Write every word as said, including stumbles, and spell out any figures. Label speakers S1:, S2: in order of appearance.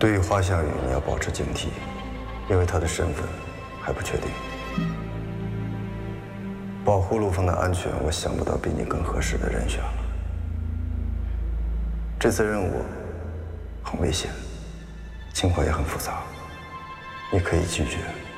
S1: 对于花夏雨，你要保持警惕，因为他的身份还不确定。保护陆枫的安全，我想不到比你更合适的人选了。这次任务很危险，情况也很复杂，你可以拒绝。